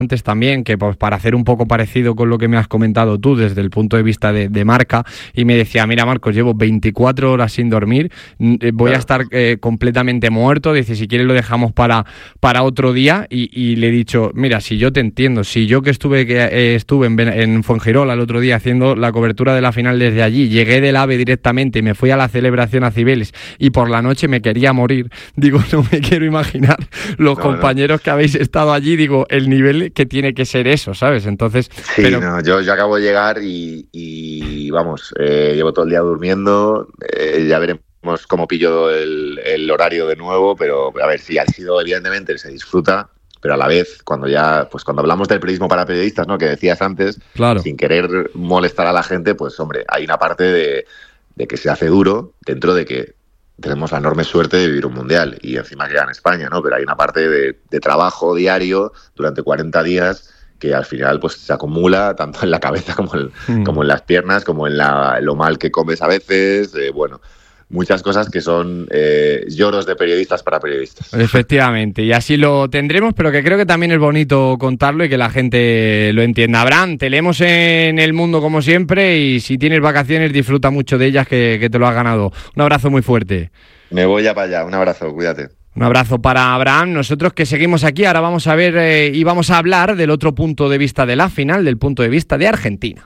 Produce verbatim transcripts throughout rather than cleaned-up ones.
antes también, que pues para hacer un poco parecido con lo que me has comentado tú desde el punto de vista de, de Marca, y me decía, mira Marcos, llevo veinticuatro horas sin dormir, voy claro. a estar eh, completamente muerto, dice, si quieres lo dejamos para, para otro día, y, y le he dicho, mira, si yo te entiendo, si yo que estuve que eh, estuve en, en Fuengirola el otro día haciendo la cobertura de la final desde allí, llegué del AVE directamente y me fui a la celebración a Cibeles, y por la noche me quería morir, digo, no me quiero imaginar los no, compañeros no. que habéis estado allí, digo, el nivel que tiene que ser eso, ¿sabes? Entonces, sí, pero... no, yo, yo acabo de llegar y, y vamos, eh, llevo todo el día durmiendo, eh, ya veremos cómo pillo el, el horario de nuevo, pero a ver, sí, ha sido, evidentemente, se disfruta, pero a la vez, cuando ya, pues cuando hablamos del periodismo para periodistas, ¿no? Que decías antes, claro. sin querer molestar a la gente, pues hombre, hay una parte de, de que se hace duro dentro de que tenemos la enorme suerte de vivir un mundial y encima queda en España, ¿no? Pero hay una parte de, de trabajo diario durante cuarenta días que al final pues se acumula tanto en la cabeza como en, mm. como en las piernas, como en la, lo mal que comes a veces, eh, bueno... muchas cosas que son eh, lloros de periodistas para periodistas. Efectivamente, y así lo tendremos, pero que creo que también es bonito contarlo y que la gente lo entienda. Abraham, te leemos en El Mundo como siempre y si tienes vacaciones disfruta mucho de ellas, que, que te lo has ganado. Un abrazo muy fuerte. Me voy ya para allá, un abrazo, cuídate. Un abrazo para Abraham. Nosotros que seguimos aquí, ahora vamos a ver eh, y vamos a hablar del otro punto de vista de la final, del punto de vista de Argentina.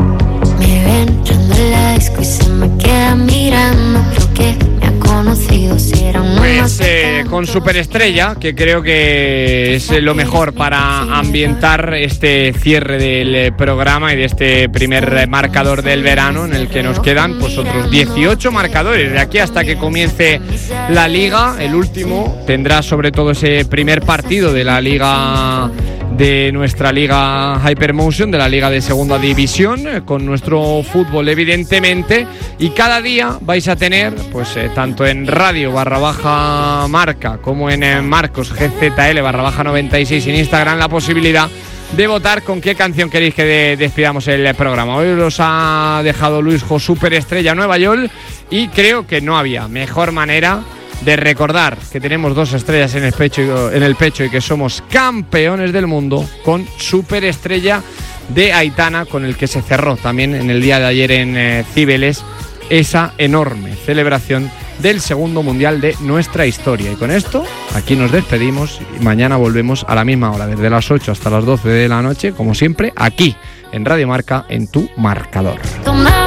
Me ven entrando en la disco y se me queda mirando, creo que me ha conocido, si era un Pues eh, con Superestrella, que creo que es lo mejor para ambientar este cierre del programa y de este primer marcador del verano, en el que nos quedan pues otros dieciocho marcadores. De aquí hasta que comience la Liga, el último tendrá sobre todo ese primer partido de la Liga, de nuestra Liga Hypermotion, de la Liga de Segunda División, con nuestro fútbol evidentemente, y cada día vais a tener, pues eh, tanto en radio barra baja marca como en eh, Marcos G Z L barra baja noventa y seis en Instagram, la posibilidad de votar con qué canción queréis que de, despidamos el programa. Hoy los ha dejado Luisjo Superestrella Nueva York, y creo que no había mejor manera de recordar que tenemos dos estrellas en el pecho, en el pecho y que somos campeones del mundo con Superestrella de Aitana, con el que se cerró también en el día de ayer en eh, Cibeles esa enorme celebración del segundo mundial de nuestra historia. Y con esto aquí nos despedimos y mañana volvemos a la misma hora, desde las ocho hasta las doce de la noche, como siempre, aquí en Radio Marca, en tu marcador.